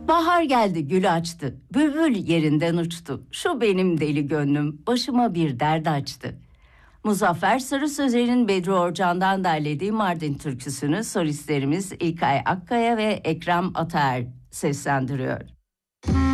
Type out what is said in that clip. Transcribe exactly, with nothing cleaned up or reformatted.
Bahar geldi, gül açtı, bülbül yerinden uçtu. Şu benim deli gönlüm başıma bir dert açtı. Muzaffer Sarı Sözer'in Bedri Orcan'dan derlediği Mardin türküsünü solistlerimiz İlkay Akkaya ve Ekrem Ataer seslendiriyor.